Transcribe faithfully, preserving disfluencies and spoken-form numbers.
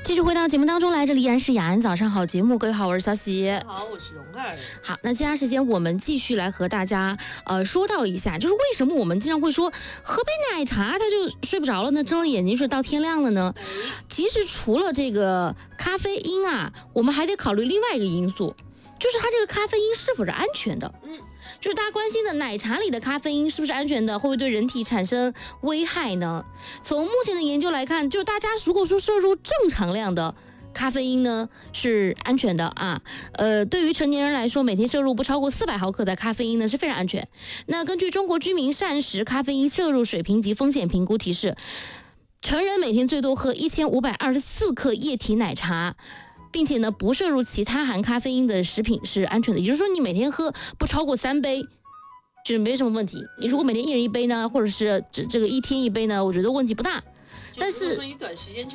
继续回到节目当中来，这里依然是雅安早上好节目，各位好，我是小喜。 好，我是蓉儿。 好，那接下来时间我们继续来和大家呃说到一下，就是为什么我们经常会说喝杯奶茶他就睡不着了呢，睁了眼睛睡到天亮了呢？其实除了这个咖啡因啊，我们还得考虑另外一个因素，就是它这个咖啡因是否是安全的。嗯。就是大家关心的奶茶里的咖啡因是不是安全的，会不会对人体产生危害呢？从目前的研究来看，就是大家如果说摄入正常量的咖啡因呢是安全的啊，呃，对于成年人来说，每天摄入不超过四百毫克的咖啡因呢是非常安全。那根据中国居民膳食咖啡因摄入水平及风险评估提示，成人每天最多喝一千五百二十四克液体奶茶。并且呢，不摄入其他含咖啡因的食品是安全的，也就是说，你每天喝不超过三杯，就是没什么问题。你如果每天一人一杯呢，或者是这这个一天一杯呢，我觉得问题不大。但是说你短时间